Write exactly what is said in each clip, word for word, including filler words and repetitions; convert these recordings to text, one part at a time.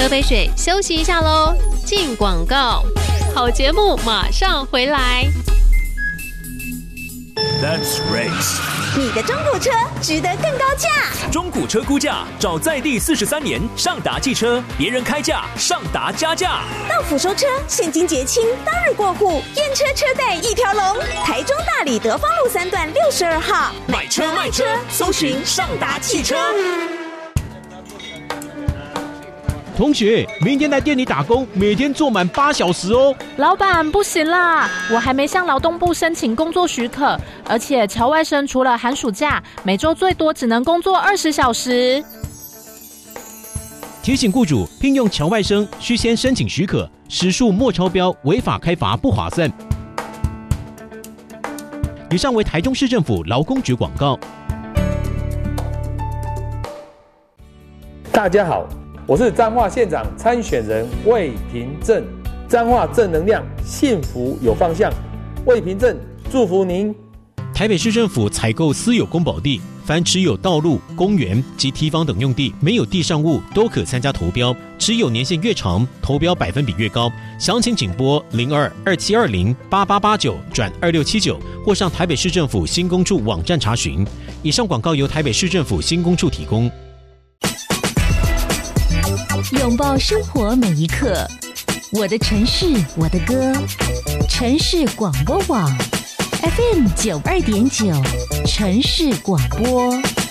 喝杯水，休息一下喽。进广告，好节目马上回来。 That's race。 你的中古车值得更高价。 中古车估价找在地四十三年上达汽车，别人开价，上达加价。 到府收车，现金结清，当日过户，验车车贷一条龙。台中大里德芳路三段六十二号， 买车卖车，搜寻上达汽车。 同学，明天来店里打工，每天做满八小时哦。 老板，不行啦，我还没向劳动部申请工作许可，而且侨外生除了寒暑假，每周最多只能工作二十小时。 提醒雇主，聘用侨外生需先申请许可，时数莫超标，违法开罚不划算。以上为台中市政府劳工局广告。 大家好，我是彰化县长参选人魏平正，彰化正能量，幸福有方向。魏平正祝福您。 台北市政府采购私有公保地，凡持有道路、公园及堤防等用地没有地上物都可参加投标，持有年限越长，投标百分比越高。详情请拨零二二七二零八八八九转二六七九，或上台北市政府新工处网站查询。以上广告由台北市政府新工处提供。 拥抱生活每一刻，我的城市，我的歌，城市广播网 F M 九二点九，城市广播。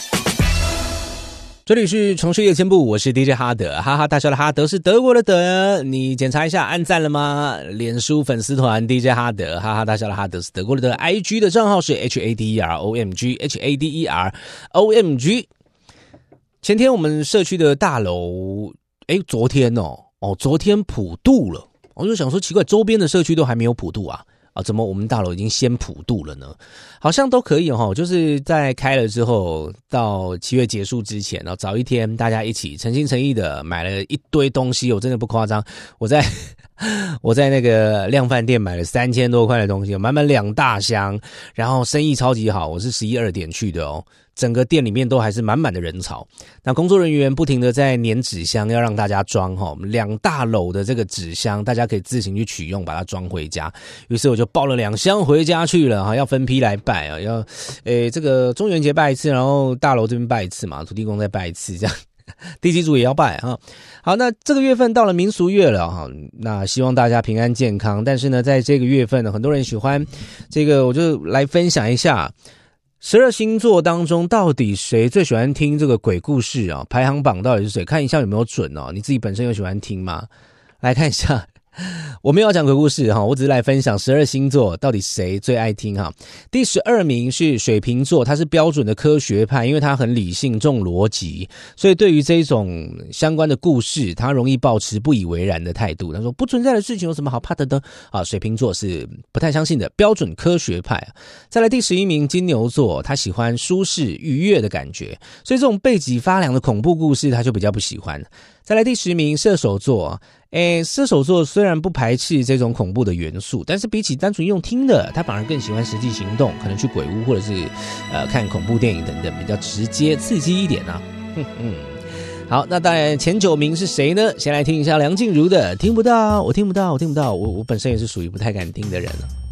这里是城市夜间部，我是 D J 哈德，哈哈大笑的哈德是德国的德，你检查一下按赞了吗？脸书粉丝团 D J 哈德，哈哈大笑的哈德是德国的德 ，I G 的账号是 H A D E R O M G H A D E R O M G。前天我们社区的大楼，哎，昨天哦，哦，昨天普渡了，我就想说奇怪，周边的社区都还没有普渡啊。啊，怎么我们大楼已经先普渡了呢？好像都可以哈、哦，就是在开了之后，到七月结束之前，然后早一天大家一起诚心诚意的买了一堆东西，我真的不夸张，我在我在那个量贩店买了三千多块的东西，满满两大箱，然后生意超级好，我是十一二点去的哦。整个店里面都还是满满的人潮，那工作人员不停的在粘纸箱，要让大家装哈，两大篓的这个纸箱，大家可以自行去取用，把它装回家。于是我就抱了两箱回家去了哈，要分批来拜啊，要诶这个中元节拜一次，然后大楼这边拜一次嘛，土地公再拜一次这样。地基主也要拜哈。好，那这个月份到了民俗月了哈，那希望大家平安健康。但是呢，在这个月份呢，很多人喜欢这个，我就来分享一下。十二星座当中，到底谁最喜欢听这个鬼故事啊？排行榜到底是谁？看一下有没有准哦。你自己本身有喜欢听吗？来看一下。我没有要讲鬼故事哈，我只是来分享十二星座到底谁最爱听哈。第十二名是水瓶座，他是标准的科学派，因为他很理性重逻辑，所以对于这种相关的故事，他容易抱持不以为然的态度。他说不存在的事情有什么好怕的呢？啊，水瓶座是不太相信的，标准科学派。再来第十一名金牛座，他喜欢舒适愉悦的感觉，所以这种背脊发凉的恐怖故事他就比较不喜欢。再来第十名射手座，诶，射手座虽然不排斥这种恐怖的元素，但是比起单纯用听的，他反而更喜欢实际行动，可能去鬼屋或者是呃看恐怖电影等等，比较直接刺激一点啊。哼哼。好，那当然前九名是谁呢？先来听一下梁静茹的《听不到》，我听不到，我听不到，我我本身也是属于不太敢听的人了。